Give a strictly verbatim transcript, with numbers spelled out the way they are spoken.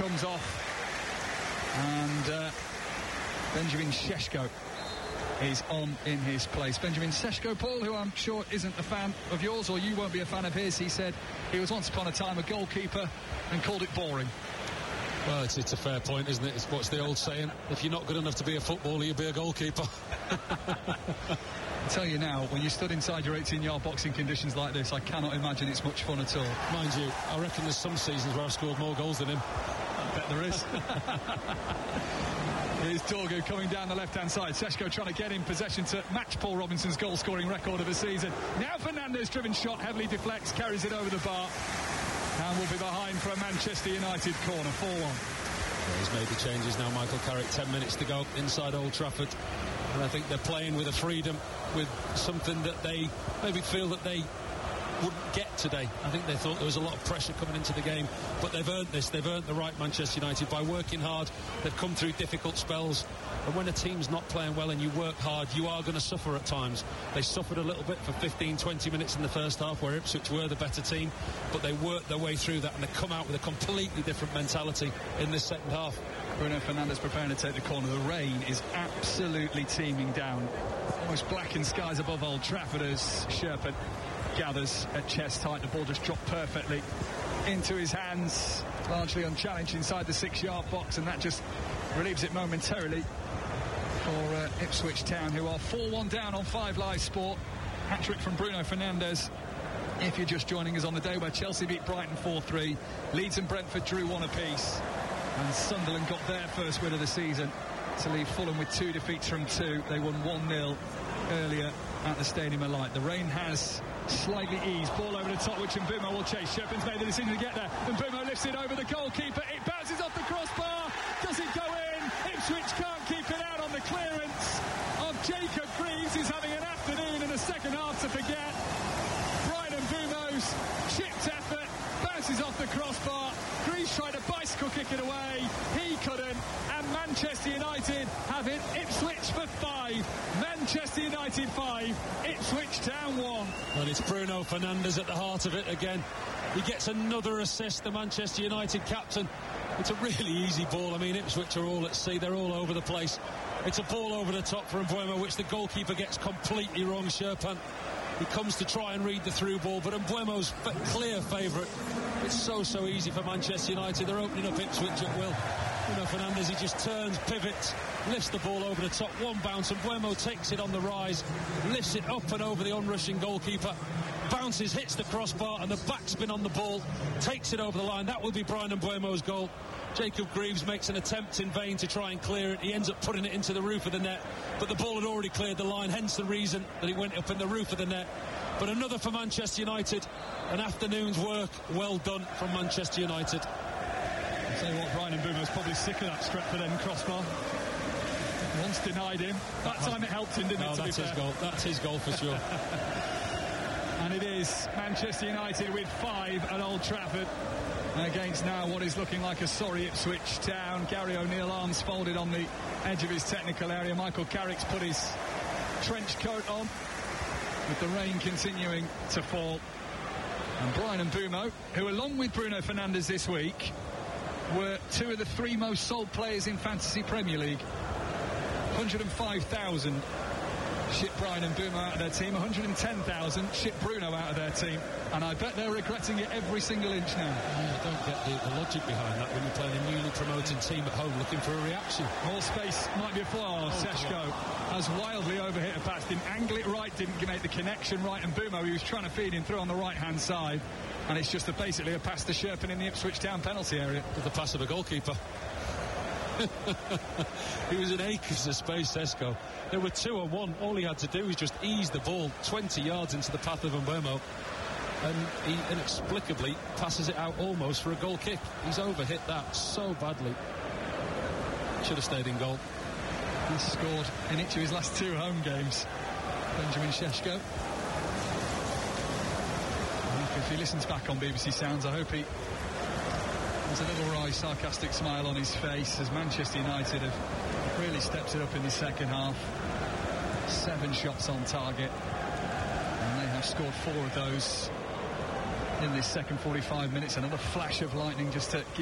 comes off, and uh, Benjamin Šeško is on in his place. Benjamin Šeško, Paul, who I'm sure isn't a fan of yours, or you won't be a fan of his, he said he was once upon a time a goalkeeper and called it boring. Well, it's, it's a fair point, isn't it? It's what's the old saying? If you're not good enough to be a footballer, you'll be a goalkeeper. I tell you now, when you stood inside your eighteen-yard box in conditions like this, I cannot imagine it's much fun at all. Mind you, I reckon there's some seasons where I've scored more goals than him. I bet there is. Here's Torgu coming down the left-hand side. Šeško trying to get in possession to match Paul Robinson's goal-scoring record of the season. Now Fernandes, driven shot, heavily deflects, carries it over the bar, and will be behind for a Manchester United corner, four one. Yeah, he's made the changes now, Michael Carrick. Ten minutes to go inside Old Trafford, and I think they're playing with a freedom, with something that they maybe feel that they wouldn't get today. I think they thought there was a lot of pressure coming into the game, but they've earned this. They've earned the right, Manchester United, by working hard. They've come through difficult spells, and when a team's not playing well and you work hard, you are going to suffer at times. They suffered a little bit for fifteen, twenty minutes in the first half, where Ipswich were the better team, but they worked their way through that, and they come out with a completely different mentality in this second half. Bruno Fernandes preparing to take the corner. The rain is absolutely teeming down. Almost blackened skies above Old Trafford as Sherpen gathers at chest height. The ball just dropped perfectly into his hands, largely unchallenged inside the six-yard box, and that just relieves it momentarily for uh, Ipswich Town, who are four one down on Five Live Sport. Hat-trick from Bruno Fernandes. If you're just joining us on the day where Chelsea beat Brighton four three, Leeds and Brentford drew one apiece, and Sunderland got their first win of the season to leave Fulham with two defeats from two. They won one nil earlier at the Stadium of Light. The rain has slightly eased. Ball over the top, which Mbeumo will chase. Sherpen's made the decision to get there. Mbeumo lifts it over the goalkeeper. It bounces off the crossbar. Does it go in? Ipswich can't keep it out on the clearance of Jacob Greaves. He's having an afternoon and a second half to forget. Brian Mbeumo's chipped effort bounces off the crossbar. Greaves tried to bicycle kick it away. He couldn't. And Manchester United have hit Ipswich for five. Manchester United five, Ipswich Town one. And it's Bruno Fernandes at the heart of it again. He gets another assist, the Manchester United captain. It's a really easy ball. I mean, Ipswich are all at sea. They're all over the place. It's a ball over the top for Mbeumo, which the goalkeeper gets completely wrong, Sherpan. He comes to try and read the through ball, but Mbeumo's f- clear favourite. It's so, so easy for Manchester United. They're opening up Ipswich at will. Bruno Fernandes, he just turns, pivots, lifts the ball over the top, one bounce, and Mbeumo takes it on the rise, lifts it up and over the onrushing goalkeeper, bounces, hits the crossbar, and the backspin on the ball takes it over the line. That will be Brian Mbeumo's goal. Jacob Greaves makes an attempt in vain to try and clear it. He ends up putting it into the roof of the net, but the ball had already cleared the line, hence the reason that it went up in the roof of the net. But another for Manchester United, an afternoon's work well done from Manchester United. I'll tell you what, Brian Mbeumo's probably sick of that Stretford end crossbar. Once denied him. That time it helped him, didn't no, it? To that's be his fair. goal. That's his goal for sure. And it is Manchester United with five at Old Trafford against now what is looking like a sorry Ipswich Town. Gary O'Neill, arms folded on the edge of his technical area. Michael Carrick's put his trench coat on, with the rain continuing to fall. And Brian Mbeumo, who along with Bruno Fernandes this week were two of the three most sold players in Fantasy Premier League. one hundred five thousand shipped Brian Mbeumo out of their team, one hundred ten thousand shipped Bruno out of their team, and I bet they're regretting it every single inch now. I don't get the, the logic behind that when you're playing a newly promoted team at home looking for a reaction. More space might be a flaw. Oh, Šeško has wildly overhit a pass, didn't angle it right, didn't make the connection right, and Mbeumo, he was trying to feed him through on the right hand side, and it's just a, basically a pass to Sherpen in the Ipswich Town penalty area. With the pass of a goalkeeper. He was in acres of space, Šeško. There were two on one. All he had to do was just ease the ball twenty yards into the path of Mbeumo, and he inexplicably passes it out almost for a goal kick. He's overhit that so badly. Should have stayed in goal. He's scored in each of his last two home games, Benjamin Šeško. If he listens back on B B C Sounds, I hope he has a little wry, sarcastic smile on his face, as Manchester United have really stepped it up in the second half. Seven shots on target, and they have scored four of those in this second forty-five minutes. Another flash of lightning just to give